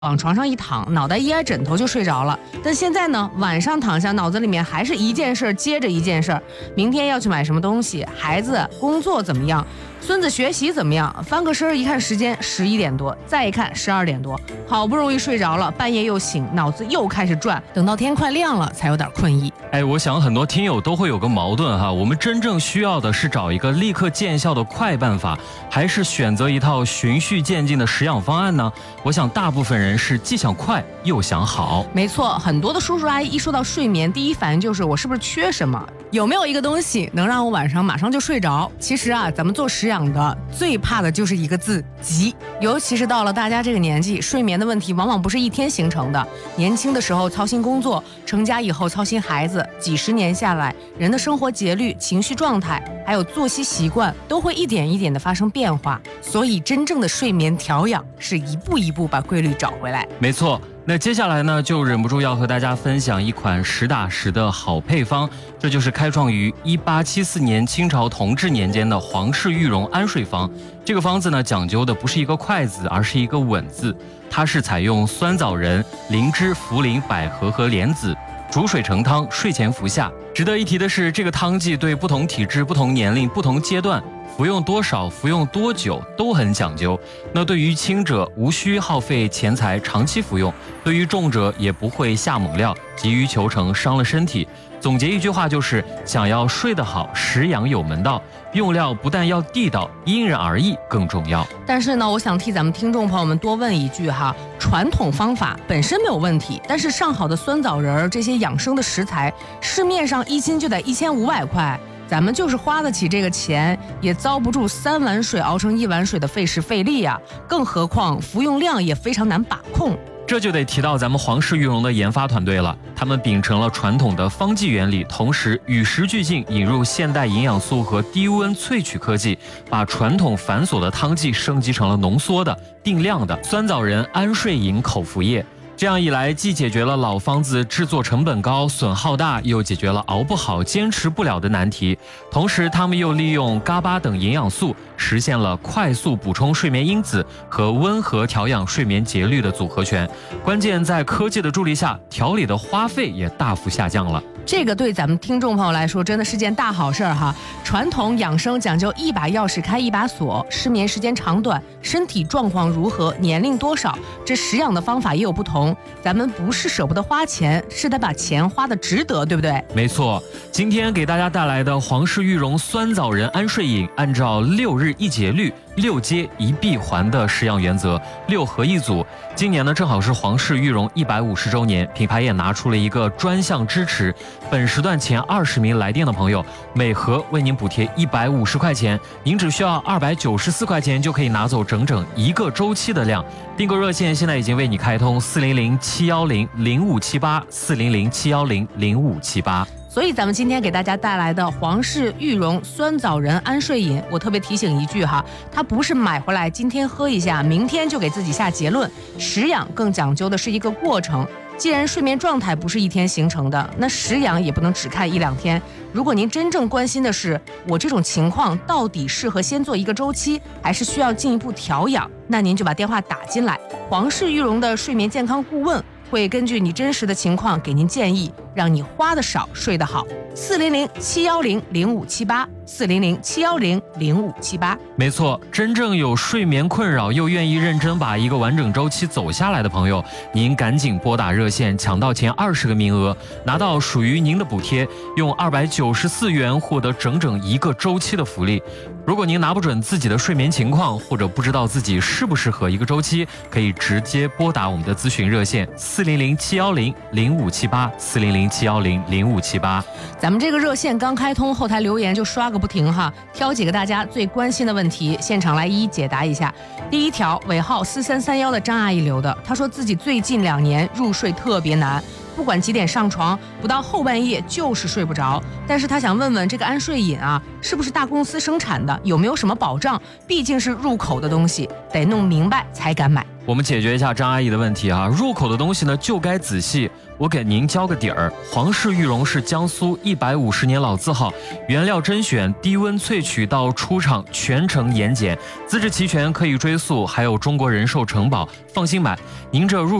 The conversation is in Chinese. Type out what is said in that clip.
往床上一躺，脑袋一挨枕头就睡着了。但现在呢，晚上躺下，脑子里面还是一件事接着一件事。明天要去买什么东西，孩子工作怎么样，孙子学习怎么样？翻个身一看时间11点多，再一看12点多，好不容易睡着了，半夜又醒，脑子又开始转，等到天快亮了才有点困意。 我想很多听友都会有个矛盾哈，我们真正需要的是找一个立刻见效的快办法，还是选择一套循序渐进的食养方案呢？我想大部分人是既想快又想好。 没错，很多的叔叔阿姨一说到睡眠，第一反应就是我是不是缺什么？有没有一个东西能让我晚上马上就睡着？其实啊，咱们做食养的最怕的就是一个字，急。尤其是到了大家这个年纪，睡眠的问题往往不是一天形成的。年轻的时候操心工作，成家以后操心孩子，几十年下来，人的生活节律、情绪状态，还有作息习惯，都会一点一点的发生变化。所以真正的睡眠调养是一步一步把规律找回来。 没错。那接下来呢，就忍不住要和大家分享一款实打实的好配方，这就是开创于1874年清朝同治年间的皇氏玉溶安睡方。这个方子呢，讲究的不是一个快字，而是一个稳字。它是采用酸枣仁、灵芝、茯苓、百合和莲子煮水成汤，睡前服下。值得一提的是，这个汤剂对不同体质、不同年龄、不同阶段服用多少、服用多久都很讲究。那对于轻者无需耗费钱财长期服用，对于重者也不会下猛料，急于求成伤了身体。总结一句话就是，想要睡得好，食养有门道，用料不但要地道，因人而异更重要。 但是呢，我想替咱们听众朋友们多问一句哈，传统方法本身没有问题，但是上好的酸枣仁这些养生的食材，市面上1斤就得1500块。咱们就是花得起这个钱，也遭不住3碗水熬成1碗水的费时费力啊！更何况服用量也非常难把控。 这就得提到咱们皇氏玉溶的研发团队了，他们秉承了传统的方剂原理，同时与时俱进，引入现代营养素和低温萃取科技，把传统繁琐的汤剂升级成了浓缩的、定量的酸枣仁安睡饮口服液。这样一来，既解决了老方子制作成本高、损耗大，又解决了熬不好、坚持不了的难题。同时，他们又利用嘎巴等营养素，实现了快速补充睡眠因子和温和调养睡眠节律的组合拳。关键在科技的助力下，调理的花费也大幅下降了。 这个对咱们听众朋友来说真的是件大好事哈！传统养生讲究一把钥匙开一把锁，失眠时间长短、身体状况如何、年龄多少，这食养的方法也有不同。咱们不是舍不得花钱，是得把钱花得值得，对不对？ 没错，今天给大家带来的皇氏玉溶酸枣仁安睡饮，按照6日1节律、6阶1闭环的食养原则，6合一组。今年呢，正好是皇氏玉溶150周年，品牌也拿出了一个专项支持，本时段前20名来电的朋友，每盒为您补贴150块钱，您只需要294块钱就可以拿走整整1个周期的量。订购热线现在已经为你开通400-710-0578，400-710-0578。 所以咱们今天给大家带来的皇氏玉溶酸枣仁安睡饮，我特别提醒一句哈，它不是买回来今天喝一下，明天就给自己下结论。食养更讲究的是一个过程，既然睡眠状态不是一天形成的，那食养也不能只看1、2天。如果您真正关心的是我这种情况到底适合先做1个周期，还是需要进一步调养，那您就把电话打进来，皇氏玉溶的睡眠健康顾问会根据你真实的情况给您建议，让你花得少睡得好。400-710-0578，400-710-0578。 没错，真正有睡眠困扰又愿意认真把一个完整周期走下来的朋友，您赶紧拨打热线，抢到前20个名额，拿到属于您的补贴，用294元获得整整1个周期的福利。如果您拿不准自己的睡眠情况，或者不知道自己适不适合1个周期，可以直接拨打我们的咨询热线400-710-0578， 400-710-0578。 咱们这个热线刚开通，后台留言就刷个不停哈，挑几个大家最关心的问题，现场来一一解答一下。第一条，尾号4331的张阿姨留的，她说自己最近2年入睡特别难，不不管几点上床，不到后半夜就是睡不着。但是他想问问这个安睡饮啊，是不是大公司生产的，有没有什么保障？毕竟是入口的东西，得弄明白才敢买。 我们解决一下张阿姨的问题啊，入口的东西呢就该仔细。我给您交个底儿，皇氏玉龙是江苏150年老字号，原料甄选、低温萃取到出厂全程严检，资质齐全，可以追溯，还有中国人寿承保，放心买。您这入